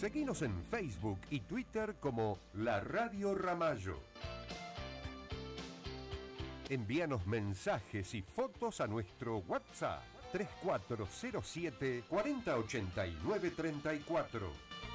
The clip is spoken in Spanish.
Seguinos en Facebook y Twitter como La Radio Ramallo. Envíanos mensajes y fotos a nuestro WhatsApp 3407 4089 34.